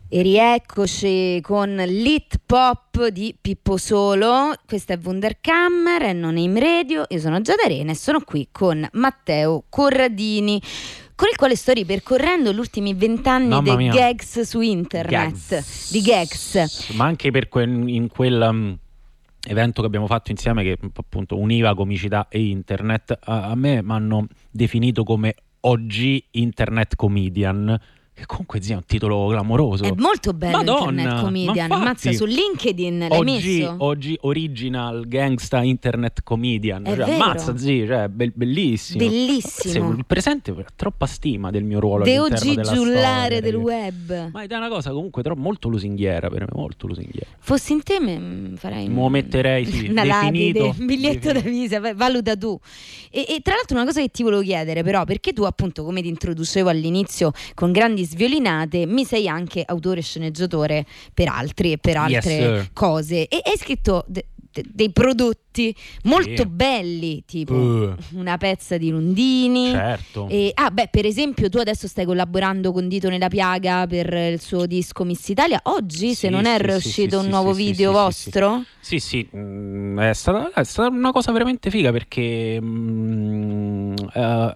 E rieccoci con l'hit pop di Pippo Solo. Questa è Wunderkammer e non Aim Radio. Io sono Giada Arena e sono qui con Matteo Corradini, con il quale sto ripercorrendo gli ultimi 20 anni dei gags su internet. Di gags. Ma anche in quel evento che abbiamo fatto insieme, che appunto univa comicità e internet, a me mi hanno definito come OG Internet Comedian. Che comunque è un titolo clamoroso. È molto bello. Madonna, Internet Comedian. Ammazza, su LinkedIn l'hai messo? Oggi Original Gangsta Internet Comedian. È cioè, vero. ammazza, sì, cioè, bellissimo. Bellissimo. Il presente ha troppa stima del mio ruolo De all'interno oggi della giullare storia, del web. Ma è una cosa comunque molto lusinghiera per me, molto lusinghiera. Fossi in te farei Mo metterei, sì, una definito, lapide, un biglietto da visita, valuta tu. E tra l'altro una cosa che ti volevo chiedere, però, perché tu appunto, come ti introducevo all'inizio con grandi sviolinate, mi sei anche autore e sceneggiatore per altri e per altre cose, e hai scritto dei prodotti molto belli, tipo Una pezza di Lundini. Certo. Per esempio tu adesso stai collaborando con Dito Nella Piaga per il suo disco Miss Italia. Oggi, se non è uscito un nuovo video vostro? Sì, è stata una cosa veramente figa, perché